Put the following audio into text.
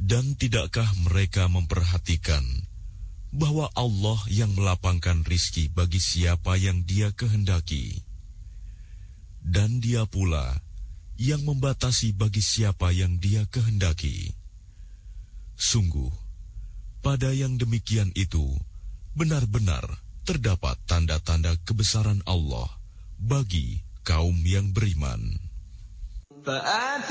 Dan tidakkah mereka memperhatikan bahwa Allah yang melapangkan rizki bagi siapa yang Dia kehendaki, dan Dia pula yang membatasi bagi siapa yang Dia kehendaki. Sungguh, pada yang demikian itu benar-benar terdapat tanda-tanda kebesaran Allah bagi kaum yang beriman.